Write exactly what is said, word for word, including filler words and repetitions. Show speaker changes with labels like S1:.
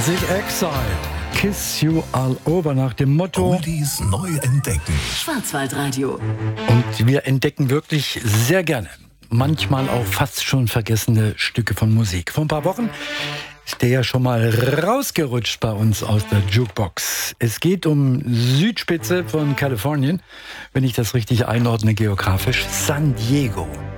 S1: Sick Exile, Kiss You All Over nach dem Motto
S2: Oldies neu entdecken.
S3: Schwarzwaldradio.
S1: Und wir entdecken wirklich sehr gerne, manchmal auch fast schon vergessene Stücke von Musik. Vor ein paar Wochen ist der ja schon mal rausgerutscht bei uns aus der Jukebox. Es geht um Südspitze von Kalifornien, wenn ich das richtig einordne geografisch, San Diego.